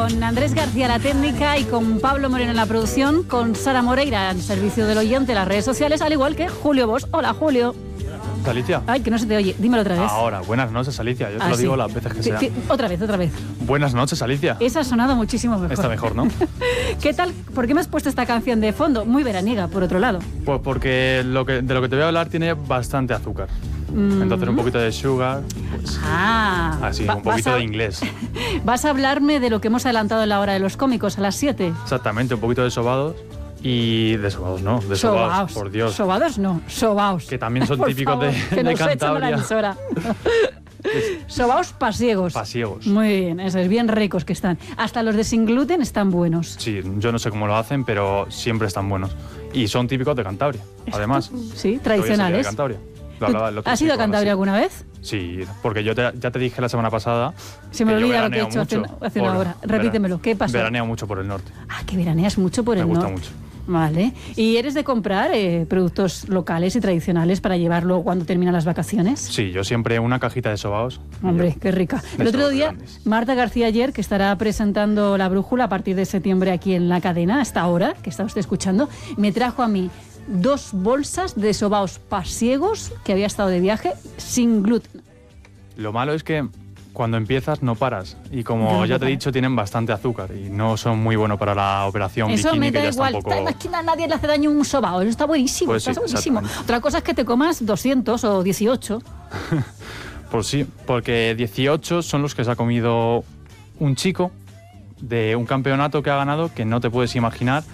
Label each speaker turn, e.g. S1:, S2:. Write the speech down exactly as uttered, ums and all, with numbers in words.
S1: con Andrés García la técnica y con Pablo Moreno en la producción, con Sara Moreira en servicio del oyente en las redes sociales, al igual que Julio Bosch. Hola, Julio.
S2: Alicia.
S1: Ay, que no se te oye. Dímelo otra vez.
S2: Ahora, buenas noches, Alicia. Yo te
S1: ah,
S2: lo
S1: sí.
S2: digo las veces que
S1: sí,
S2: sea.
S1: sí, otra vez, otra vez.
S2: Buenas noches, Alicia.
S1: Esa ha sonado muchísimo mejor.
S2: Está mejor, ¿no?
S1: ¿Qué tal? ¿Por qué me has puesto esta canción de fondo? Muy veraniega, por otro lado.
S2: Pues porque lo que, de lo que te voy a hablar tiene bastante azúcar. Mm. Entonces un poquito de sugar. Pues,
S1: ah.
S2: Así, un poquito
S1: a,
S2: de inglés.
S1: Vas a hablarme de lo que hemos adelantado en la hora de los cómicos, a las siete.
S2: Exactamente, un poquito de sobados. Y de sobados no, de sobaos, sobaos, por Dios.
S1: Sobados no, sobaos.
S2: Que también son típicos
S1: favor,
S2: de,
S1: que
S2: de
S1: nos
S2: Cantabria.
S1: La sobaos pasiegos.
S2: Pasiegos.
S1: Muy bien, esos bien ricos que están. Hasta los de sin gluten están buenos.
S2: Sí, yo no sé cómo lo hacen, pero siempre están buenos. Y son típicos de Cantabria, además.
S1: Sí, tradicionales.
S2: De Cantabria. Lo hablaba, lo
S1: ¿Has ido a Cantabria alguna vez?
S2: Sí, porque yo te, ya te dije la semana pasada.
S1: Se me olvida lo que he hecho hace, hace una hora. Repítemelo, ¿qué pasa?
S2: Veraneo mucho por el norte.
S1: Ah, que veraneas mucho por
S2: me
S1: el norte.
S2: Me gusta mucho.
S1: Vale. ¿Y eres de comprar eh, productos locales y tradicionales para llevarlo cuando terminan las vacaciones?
S2: Sí, yo siempre una cajita de sobaos.
S1: Hombre, qué rica. El otro día, grandes. Marta García Ayer, que estará presentando La Brújula a partir de septiembre aquí en la cadena, hasta ahora, que está usted escuchando, me trajo a mí dos bolsas de sobaos pasiegos, que había estado de viaje, sin gluten.
S2: Lo malo es que cuando empiezas no paras y como no ya te he dicho tienen bastante azúcar y no son muy buenos para la operación
S1: eso
S2: bikini,
S1: me da
S2: que ya
S1: igual.
S2: Está un poco...
S1: Es que a nadie le hace daño un sobao, eso está buenísimo,
S2: pues
S1: está
S2: sí,
S1: buenísimo. Otra cosa es que te comas doscientos o dieciocho.
S2: Pues sí, porque dieciocho son los que se ha comido un chico de un campeonato que ha ganado que no te puedes imaginar